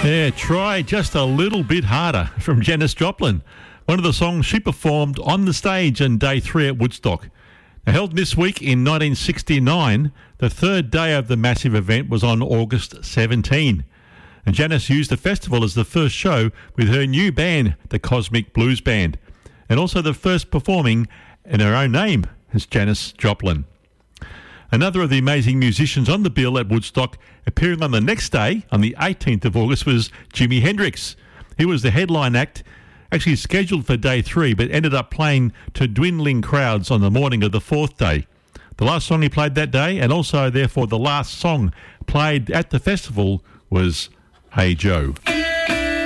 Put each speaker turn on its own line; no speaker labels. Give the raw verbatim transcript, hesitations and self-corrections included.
Yeah, try just a little bit harder from Janis Joplin, one of the songs she performed on the stage on day three at Woodstock. Now, held this week in nineteen sixty-nine, the third day of the massive event was on August seventeenth. And Janis used the festival as the first show with her new band, the Cosmic Blues Band, and also the first performing in her own name as Janis Joplin. Another of the amazing musicians on the bill at Woodstock appearing on the next day, on the eighteenth of August, was Jimi Hendrix. He was the headline act, actually scheduled for day three, but ended up playing to dwindling crowds on the morning of the fourth day. The last song he played that day, and also therefore the last song played at the festival, was Hey Joe.